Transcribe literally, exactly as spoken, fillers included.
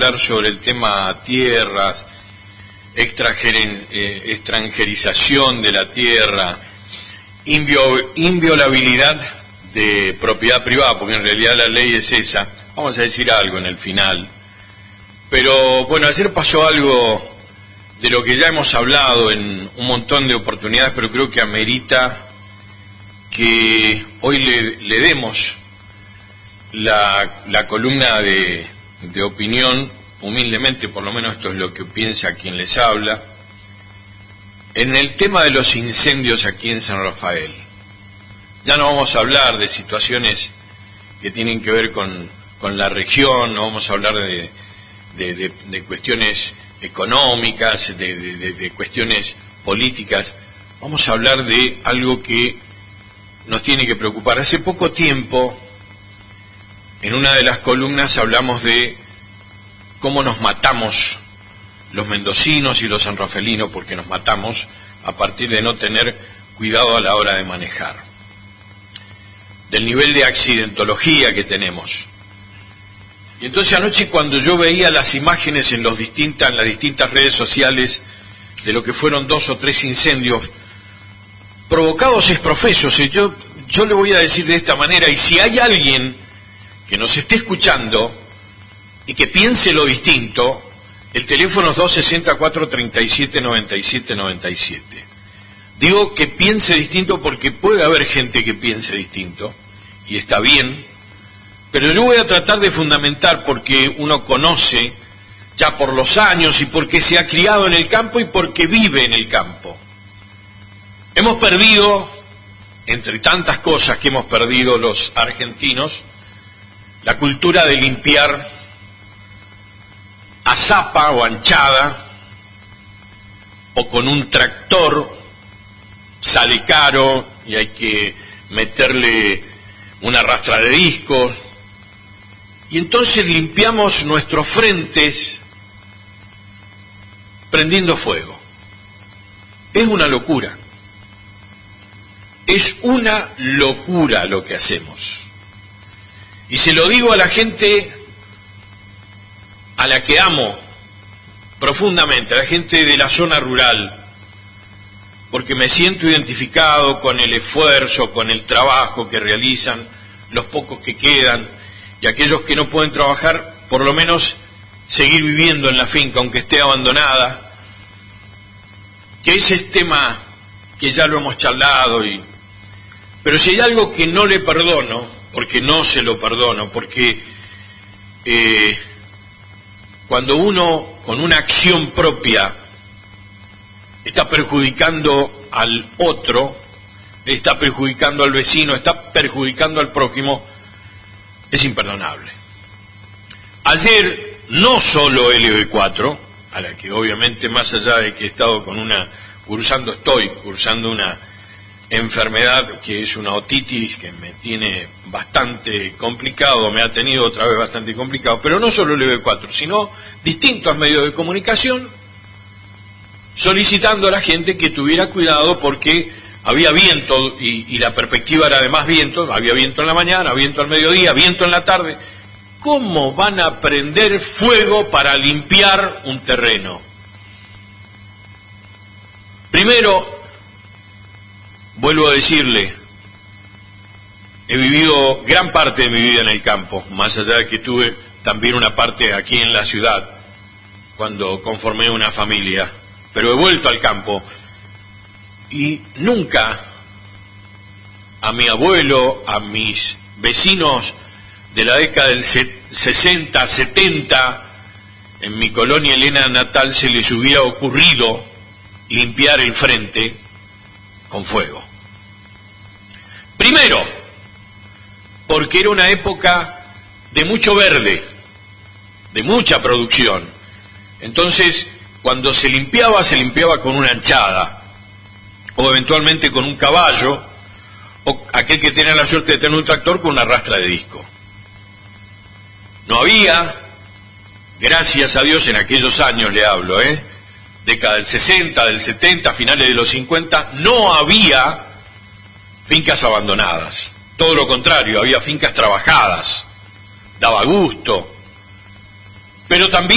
hablar sobre el tema tierras, extrangeren, eh, extranjerización de la tierra, invio, inviolabilidad de propiedad privada, porque en realidad la ley es esa. Vamos a decir algo en el final. Pero bueno, ayer pasó algo de lo que ya hemos hablado en un montón de oportunidades, pero creo que amerita que hoy le, le demos la, la columna de, de opinión, humildemente, por lo menos esto es lo que piensa quien les habla, en el tema de los incendios aquí en San Rafael. Ya no vamos a hablar de situaciones que tienen que ver con, con la región, no vamos a hablar de, de, de, de cuestiones económicas, de, de, de cuestiones políticas, vamos a hablar de algo que nos tiene que preocupar. Hace poco tiempo, en una de las columnas hablamos de cómo nos matamos los mendocinos y los sanrafelinos, porque nos matamos a partir de no tener cuidado a la hora de manejar, del nivel de accidentología que tenemos. Y entonces anoche, cuando yo veía las imágenes en, los distintas, en las distintas redes sociales de lo que fueron dos o tres incendios provocados exprofesos, yo, yo le voy a decir de esta manera, y si hay alguien que nos esté escuchando y que piense lo distinto, el teléfono es dos sesenta y cuatro, treinta y siete, noventa y siete, noventa y siete. Digo que piense distinto porque puede haber gente que piense distinto, y está bien, pero yo voy a tratar de fundamentar, porque uno conoce ya por los años y porque se ha criado en el campo y porque vive en el campo. Hemos perdido, entre tantas cosas que hemos perdido los argentinos, la cultura de limpiar a zapa o anchada, o con un tractor. Sale caro y hay que meterle una rastra de discos, y entonces limpiamos nuestros frentes prendiendo fuego. Es una locura, es una locura lo que hacemos, y se lo digo a la gente a la que amo profundamente, a la gente de la zona rural, porque me siento identificado con el esfuerzo, con el trabajo que realizan los pocos que quedan, y aquellos que no pueden trabajar, por lo menos seguir viviendo en la finca, aunque esté abandonada, que ese es tema que ya lo hemos charlado, y... pero si hay algo que no le perdono, porque no se lo perdono, porque eh, cuando uno con una acción propia está perjudicando al otro, está perjudicando al vecino, está perjudicando al prójimo, es imperdonable. Ayer, no solo L B cuatro, a la que obviamente, más allá de que he estado con una, cursando, estoy cursando una enfermedad que es una otitis que me tiene bastante complicado, me ha tenido otra vez bastante complicado, pero no solo L B cuatro, sino distintos medios de comunicación solicitando a la gente que tuviera cuidado porque había viento y, y la perspectiva era de más viento, había viento en la mañana, viento al mediodía, viento en la tarde. ¿Cómo van a prender fuego para limpiar un terreno? Primero, vuelvo a decirle, he vivido gran parte de mi vida en el campo, más allá de que tuve también una parte aquí en la ciudad, cuando conformé una familia, pero he vuelto al campo. Y nunca a mi abuelo, a mis vecinos de la década del sesenta, setenta, en mi colonia Elena natal, se les hubiera ocurrido limpiar el frente con fuego. Primero, porque era una época de mucho verde, de mucha producción. Entonces, cuando se limpiaba, se limpiaba con una anchada, o eventualmente con un caballo, o aquel que tenía la suerte de tener un tractor con una rastra de disco. No había, gracias a Dios, en aquellos años le hablo, ¿eh? década del sesenta, del setenta, finales de los cincuenta, no había fincas abandonadas. Todo lo contrario, había fincas trabajadas, daba gusto. Pero también